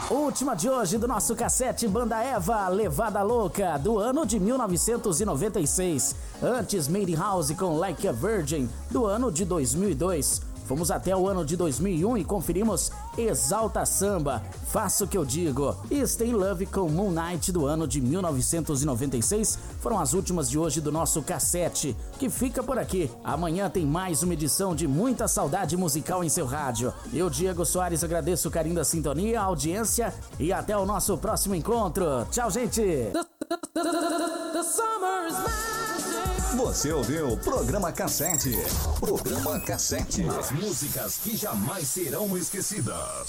Última de hoje do nosso cassete Banda Eva, Levada Louca, do ano de 1996. Antes, Made in House com Like a Virgin, do ano de 2002. Fomos até o ano de 2001 e conferimos Exalta Samba, Faço o que eu digo, e Stay in Love com Moon Knight, do ano de 1996. Foram as últimas de hoje do nosso cassete, que fica por aqui. Amanhã tem mais uma edição de muita saudade musical em seu rádio. Eu, Diego Soares, agradeço o carinho da sintonia, a audiência e até o nosso próximo encontro. Tchau, gente! Você ouviu o Programa Cassete. Programa Cassete. As músicas que jamais serão esquecidas.